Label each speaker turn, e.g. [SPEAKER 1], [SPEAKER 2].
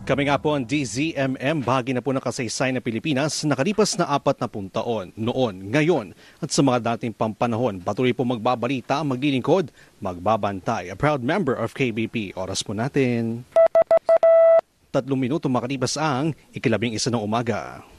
[SPEAKER 1] Kami nga po ang DZMM, bahagi na po ng kasaysayan ng Pilipinas nakalipas na 40 taon noon, ngayon at sa mga dating pampanahon. Patuloy po magbabalita, maglilingkod, magbabantay. A proud member of KBP. Oras po natin 3 minuto makalipas ang 11:00 ng umaga.